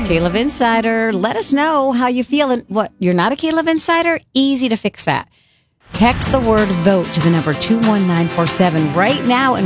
K-Love Insider. Let us know how you feel. And what, you're not a K-Love Insider? Easy to fix that. Text the word VOTE to the number 21947 right now and